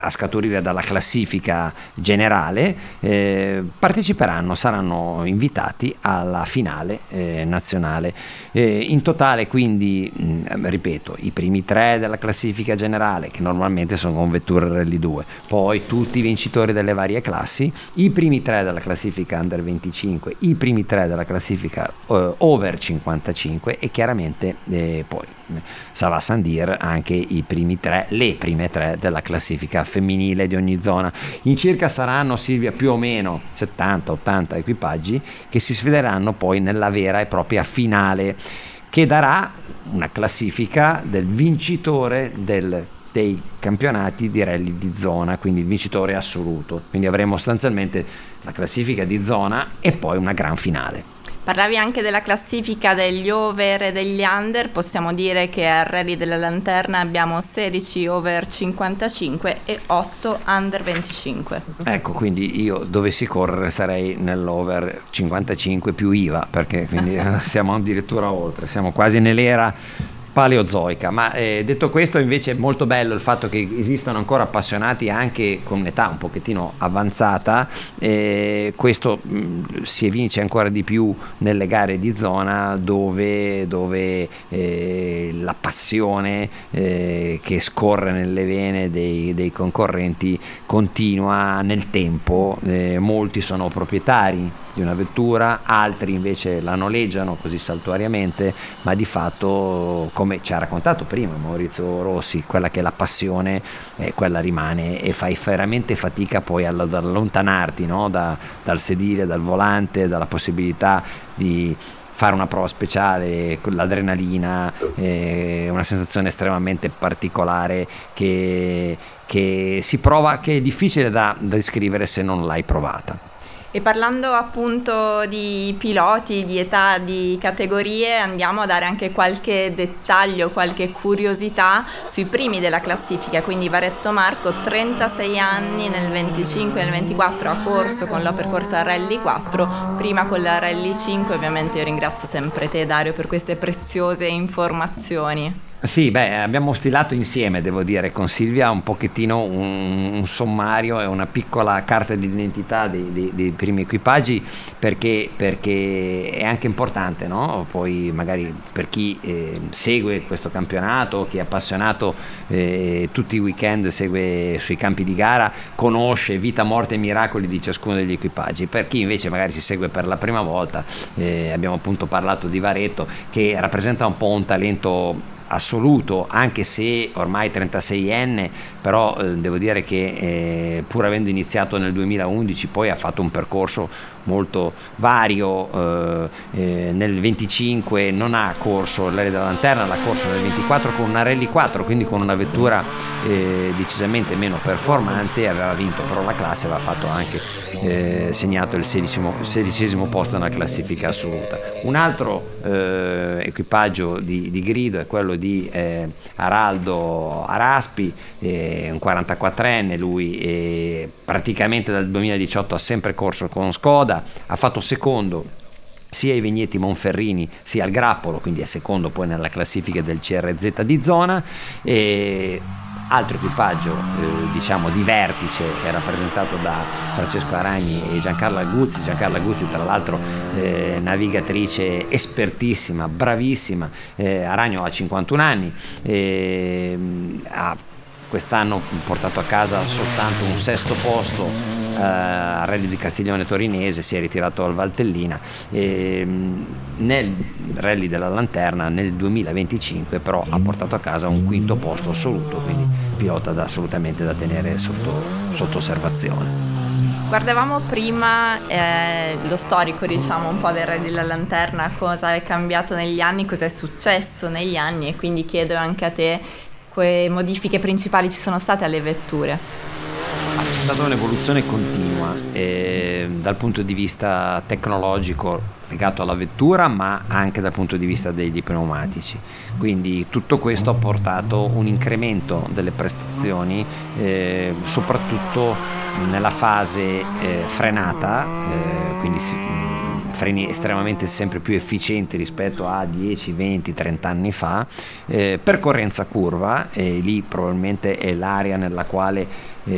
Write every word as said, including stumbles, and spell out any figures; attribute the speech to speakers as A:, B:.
A: a scaturire dalla classifica generale, eh, parteciperanno, saranno invitati alla finale eh, nazionale. Eh, in totale quindi, mh, ripeto, i primi tre della classifica generale, che normalmente sono con vetture Rally due, poi tutti i vincitori delle varie classi, i primi tre della classifica Under venticinque, i primi tre della classifica uh, Over cinquantacinque e chiaramente eh, poi ça va sans dire anche i primi tre, le prime tre della classifica femminile di ogni zona. In circa saranno, Silvia, più o meno settanta ottanta equipaggi che si sfideranno poi nella vera e propria finale, che darà una classifica del vincitore del, dei campionati di rally di zona, quindi il vincitore assoluto. Quindi avremo sostanzialmente la classifica di zona e poi una gran finale.
B: Parlavi anche della classifica degli over e degli under, possiamo dire che al Rally della Lanterna abbiamo sedici over cinquantacinque e otto under venticinque.
A: Ecco, quindi io dovessi correre sarei nell'over cinquantacinque più I V A, perché quindi siamo addirittura oltre, siamo quasi nell'era paleozoica. Ma eh, detto questo, invece è molto bello il fatto che esistano ancora appassionati anche con un'età un pochettino avanzata, eh, questo mh, si evince ancora di più nelle gare di zona, dove, dove eh, la passione eh, che scorre nelle vene dei, dei concorrenti continua nel tempo. Eh, molti sono proprietari di una vettura, altri invece la noleggiano così saltuariamente, ma di fatto, come ci ha raccontato prima Maurizio Rossi, quella che è la passione, eh, quella rimane, e fai veramente fatica poi ad allontanarti, no? da, dal sedile, dal volante, dalla possibilità di fare una prova speciale, con l'adrenalina, eh, una sensazione estremamente particolare che, che si prova, che è difficile da, da descrivere se non l'hai provata.
B: E parlando appunto di piloti, di età, di categorie, andiamo a dare anche qualche dettaglio, qualche curiosità sui primi della classifica. Quindi Varetto Marco, trentasei anni, nel venticinque e nel ventiquattro ha corso con la percorsa Rally quattro, prima con la Rally cinque. Ovviamente io ringrazio sempre te, Dario, per queste preziose informazioni.
A: Sì, beh, abbiamo stilato insieme, devo dire, con Silvia un pochettino un, un sommario e una piccola carta di identità dei, dei, dei primi equipaggi, perché, perché è anche importante, no? Poi magari per chi eh, segue questo campionato, chi è appassionato, eh, tutti i weekend segue sui campi di gara, conosce vita, morte e miracoli di ciascuno degli equipaggi. Per chi invece magari si segue per la prima volta, eh, abbiamo appunto parlato di Varetto, che rappresenta un po' un talento assoluto, anche se ormai trentaseienne, però eh, devo dire che eh, pur avendo iniziato nel duemilaundici poi ha fatto un percorso molto vario. eh, eh, nel venticinque non ha corso il Rally della Lanterna, l'ha corso nel ventiquattro con una Rally quattro, quindi con una vettura eh, decisamente meno performante, aveva vinto però la classe, aveva fatto anche eh, segnato il sedicesimo, sedicesimo posto nella classifica assoluta. Un altro eh, equipaggio di, di grido è quello di eh, Araldo Araspi, eh, un quarantaquattrenne lui, eh, praticamente dal duemiladiciotto ha sempre corso con Skoda, ha fatto secondo sia ai Vigneti Monferrini sia al Grappolo, quindi è secondo poi nella classifica del C R Z di zona. E altro equipaggio eh, diciamo di vertice è rappresentato da Francesco Aragni e Giancarla Guzzi. Giancarla Guzzi tra l'altro eh, navigatrice espertissima, bravissima. eh, Aragno ha cinquantuno anni, eh, ha quest'anno portato a casa soltanto un sesto posto eh, al Rally di Castiglione Torinese, si è ritirato al Valtellina. E, nel Rally della Lanterna nel duemilaventicinque però ha portato a casa un quinto posto assoluto, quindi pilota da, assolutamente da tenere sotto, sotto osservazione.
B: Guardavamo prima eh, lo storico, diciamo, un po' del Rally della Lanterna, cosa è cambiato negli anni, cosa è successo negli anni, e quindi chiedo anche a te quali modifiche principali ci sono state alle vetture.
A: C'è stata un'evoluzione continua eh, dal punto di vista tecnologico legato alla vettura, ma anche dal punto di vista degli pneumatici. Quindi tutto questo ha portato un incremento delle prestazioni, eh, soprattutto nella fase eh, frenata, eh, quindi si, freni estremamente sempre più efficienti rispetto a dieci, venti, trenta anni fa, eh, percorrenza curva, e lì probabilmente è l'area nella quale